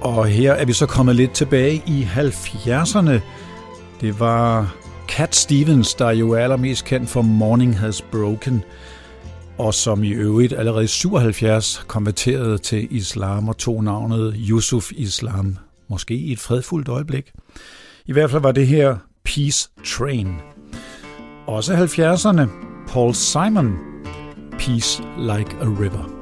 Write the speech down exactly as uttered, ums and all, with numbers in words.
Og her er vi så kommet lidt tilbage i halvfjerdserne. Det var Cat Stevens, der jo er allermest kendt for Morning Has Broken, og som i øvrigt allerede i syvoghalvfjerds konverterede til islam og tog navnet Yusuf Islam, måske i et fredfuldt øjeblik. I hvert fald var det her Peace Train. Også halvfjerdserne, Paul Simon, Peace Like a River.